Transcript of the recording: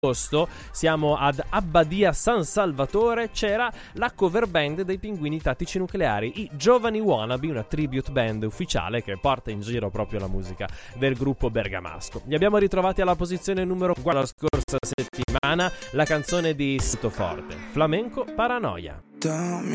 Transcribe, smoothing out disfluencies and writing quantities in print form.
agosto, siamo ad Abbadia San Salvatore, c'era la cover band dei Pinguini Tattici Nucleari, i Giovani Wannabe, una tribute band ufficiale che porta in giro proprio la musica del gruppo bergamasco. Li abbiamo ritrovati alla posizione numero 4 la scorsa settimana, la canzone di Sito Forte, Flamenco Paranoia.